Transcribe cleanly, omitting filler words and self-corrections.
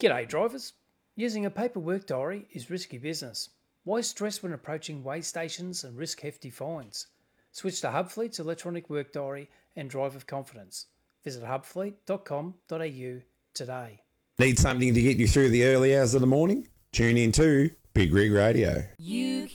G'day drivers. Using a paper work diary is risky business. Why stress when approaching weigh stations and risk hefty fines? Switch to Hubfleet's electronic work diary and drive with confidence. Visit hubfleet.com.au today. Need something to get you through the early hours of the morning? Tune in to Big Rig Radio.